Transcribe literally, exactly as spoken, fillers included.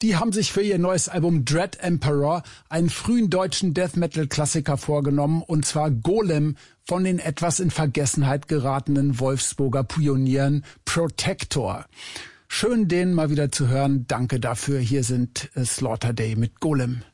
Die haben sich für ihr neues Album Dread Emperor einen frühen deutschen Death-Metal-Klassiker vorgenommen, und zwar Golem von den etwas in Vergessenheit geratenen Wolfsburger Pionieren Protector. Schön, den mal wieder zu hören. Danke dafür. Hier sind Slaughter Day mit Golem.